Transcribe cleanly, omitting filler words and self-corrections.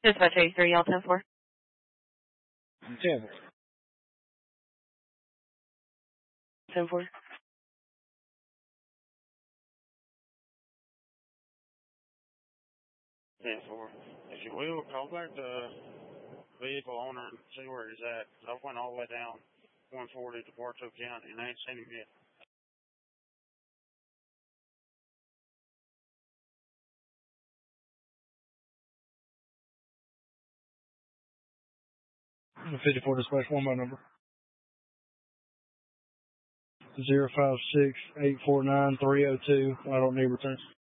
Dispatch 83, y'all 10-4. 10-4. 10-4. 10-4. If you will, call back the vehicle owner and see where he's at. I went all the way down 140 to Bartow County and I ain't seen him yet. 54 dispatch, one by number. 056-849-302. I don't need returns.